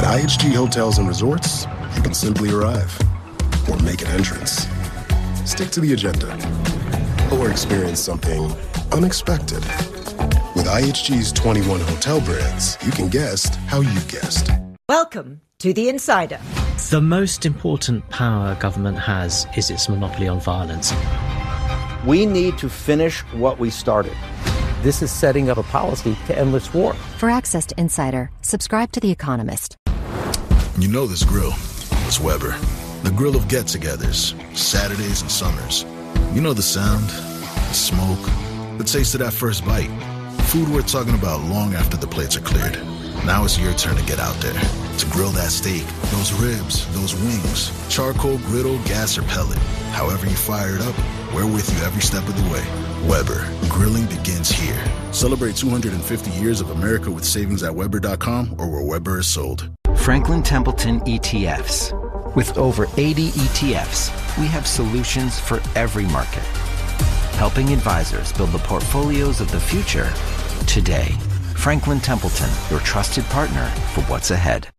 At IHG Hotels and Resorts, you can simply arrive or make an entrance. Stick to the agenda or experience something unexpected. With IHG's 21 hotel brands, you can guest how you guest. Welcome to The Insider. The most important power government has is its monopoly on violence. We need to finish what we started. This is setting up a policy to end this war. For access to Insider, subscribe to The Economist. You know this grill. It's Weber. The grill of get-togethers, Saturdays and summers. You know the sound, the smoke, the taste of that first bite. Food we're talking about long after the plates are cleared. Now it's your turn to get out there, to grill that steak, those ribs, those wings, charcoal, griddle, gas, or pellet. However you fire it up, we're with you every step of the way. Weber, grilling begins here. Celebrate 250 years of America with savings at Weber.com or where Weber is sold. Franklin Templeton ETFs. With over 80 ETFs, we have solutions for every market, helping advisors build the portfolios of the future today. Franklin Templeton, your trusted partner for what's ahead.